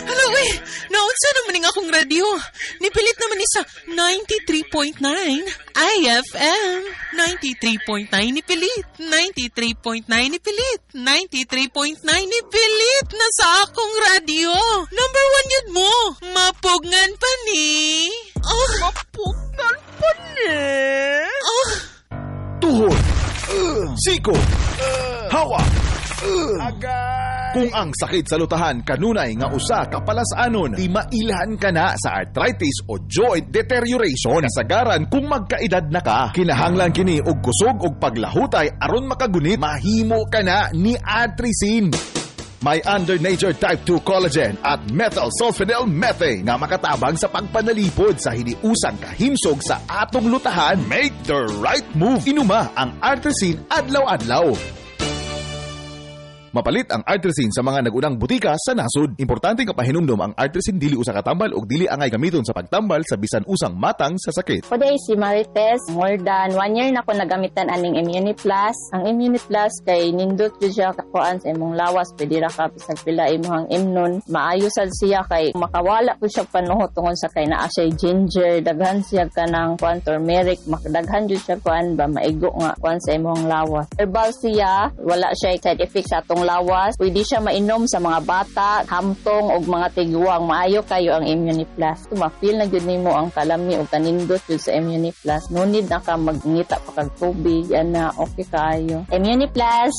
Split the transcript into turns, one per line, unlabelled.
Hala, uy, naunsa naman nga akong radyo. Nipilit naman ni sa 93.9 IFM. 93.9 nipilit. 93.9 nipilit. 93.9 nipilit na sa akong radyo. Number 1 yun mo. Mapugnan pa ni.
Mapugnan pa ni?
Tuhod, siko, hawa, kung ang sakit sa lutahan kanunay nga usa ka palasanon, di mailhan ka na sa arthritis o joint deterioration. Kasagaran kung magkaedad na ka, kinahanglan kini og kusog og paglahutay aron makagunit, mahimo ka na ni Artrisin. May under nature type 2 collagen at methyl sulfonyl methane nga makatabang sa pagpanalipod sa hiniusang kahimsog sa atong lutahan. Make the right move. Inuma ang Artrisin adlaw-adlaw. Mapalit ang Artrisin sa mga nagunang butika sa nasod. Importante nga pahinumdom ang Artrisin dili usa ka tambal ug dili angay gamiton sa pagtambal sa bisan usang matang sa sakit.
Ko day si Marites, more than 1 year na ko nagamitan aning Immuniplus. Ang Immuniplus kay nindot jud siya kakuan sa imong lawas, pwede ra ka bisag pila imong imnon. Maayo sad siya kay makawala pud siya panuhot tungod sa kay naa siya ginger, daghan siya kanang kuan turmeric, makadaghan jud siya kuan ba maigo nga kuan sa imong lawas. Herbal siya, wala siya side effects sa atong lawas. Pwede siya mainom sa mga bata, hamtong o mga tiguang. Maayo kayo ang Immuniplus. Ma-feel na yun nimo ang kalami o kanindot yun sa Immuniplus. No need na ka magngita pa kag tubig. Yan na, okay kayo. Immuniplus,